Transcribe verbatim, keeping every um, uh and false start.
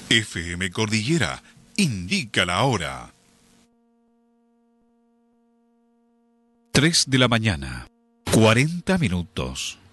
F M Cordillera indica la hora. tres de la mañana, cuarenta minutos.